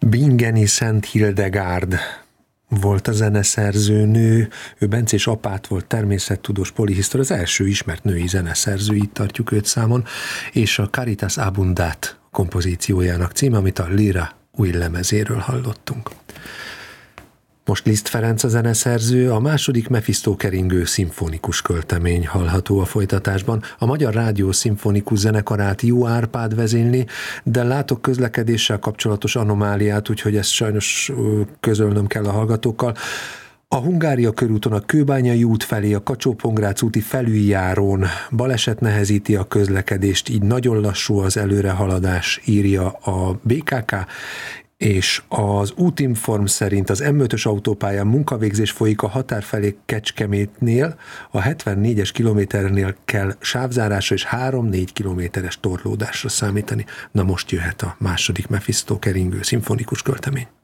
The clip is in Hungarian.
Bingeni Szent Hildegárd volt a zeneszerzőnő, ő bencés apát volt, természettudós, polihisztor, az első ismert női zeneszerző, így tartjuk őt számon, és a Caritas Abundat kompozíciójának címe, amit a Lira új lemezéről hallottunk. Most Liszt Ferenc a zeneszerző, a második Mephisto keringő szimfonikus költemény hallható a folytatásban. A Magyar Rádió Szimfonikus Zenekarát Jó Árpád vezényli, de látok közlekedéssel kapcsolatos anomáliát, úgyhogy ezt sajnos közölnöm kell a hallgatókkal. A Hungária körúton a Kőbányai út felé a Kacsó-Pongrác úti felüljárón baleset nehezíti a közlekedést, így nagyon lassú az előrehaladás, írja a BKK, és az Útinform szerint az M5-ös autópályán munkavégzés folyik a határ felé Kecskemétnél, a 74-es kilométernél kell sávzárásra és 3-4 kilométeres torlódásra számítani. Na most jöhet a második Mephisto keringő szimfonikus költemény.